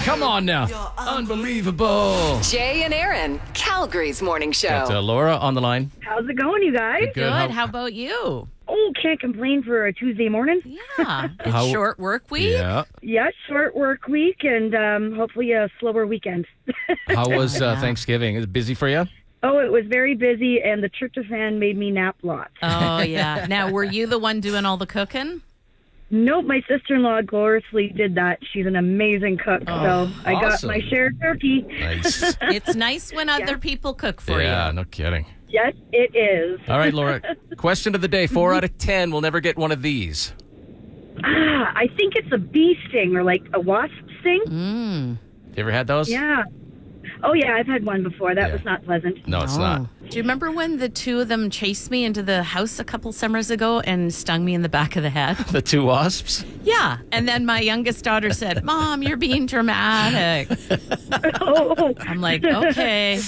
Come on now. Unbelievable. Jay and Aaron, Calgary's morning show. Got Laura on the line. How's it going, you guys? Good. How about you? Oh, can't complain for a Tuesday morning. Yeah. It's short work week. Yeah. Yes, short work week and hopefully a slower weekend. How was Thanksgiving? Is it busy for you? Oh, it was very busy, and the tryptophan made me nap lots. Oh, yeah. Now, were you the one doing all the cooking? Nope, my sister-in-law gloriously did that. She's an amazing cook, so I got awesome. my share of turkey. Nice. It's nice when other people cook for Yeah, you. no kidding. Yes, it is. All right, Laura. Question of the day. 4 out of 10 will never get one of these. I think it's a bee sting or like a wasp sting. Mm. You ever had those? Yeah. Oh, yeah, I've had one before. That Yeah. was not pleasant. No, it's Oh. not. Do you remember when the two of them chased me into the house a couple summers ago and stung me in the back of the head? The 2 wasps? Yeah. And then my youngest daughter said, Mom, you're being dramatic. Oh, I'm like, okay.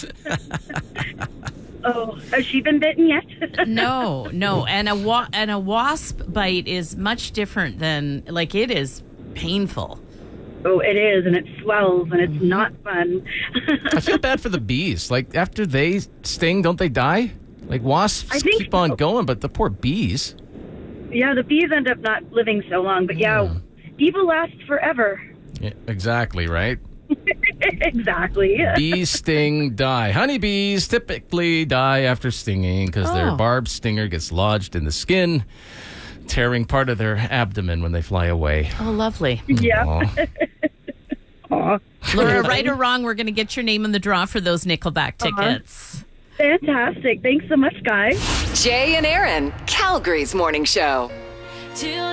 oh, has she been bitten yet? No. And a wasp bite is much different than, like, it is painful. Oh, it is, and it swells, and it's not fun. I feel bad for the bees. Like, after they sting, don't they die? Like, wasps I think keep on so. going, but the poor bees. Yeah, the bees end up not living so long, but yeah, people last forever. Yeah, exactly, right? Exactly. Bees sting, die. Honeybees typically die after stinging because their Oh. barbed stinger gets lodged in the skin, tearing part of their abdomen when they fly away. Oh, lovely. Yeah. Aw. Aw. Laura, right or wrong, we're going to get your name in the draw for those Nickelback tickets. Fantastic. Thanks so much, guys. Jay and Aaron, Calgary's morning show.